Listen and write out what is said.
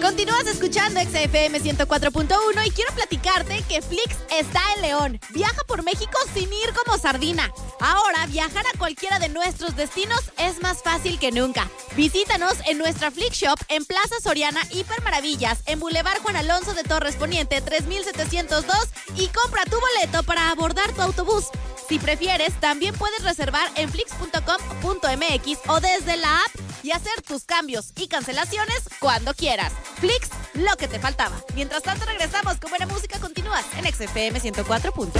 Continúas escuchando XFM 104.1 y quiero platicarte que Flix está en León. Viaja por México sin ir como sardina. Ahora viajar a cualquiera de nuestros destinos es más fácil que nunca. Visítanos en nuestra Flix Shop en Plaza Soriana Hiper Maravillas, en Boulevard Juan Alonso de Torres Poniente 3702 y compra tu boleto para abordar tu autobús. Si prefieres, también puedes reservar en flix.com.mx o desde la app y hacer tus cambios y cancelaciones cuando quieras. Flix, lo que te faltaba. Mientras tanto, regresamos con buena música. Continúas en XFM 104.